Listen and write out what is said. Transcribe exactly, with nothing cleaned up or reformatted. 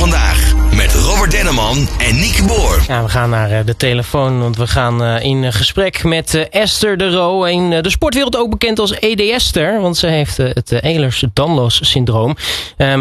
vandaag met Robert Denneman en Nieke Boer. Ja, we gaan naar de telefoon, want we gaan in gesprek met Esther de Roo. In de sportwereld ook bekend als E D Esther, want ze heeft het Ehlers-Danlos syndroom.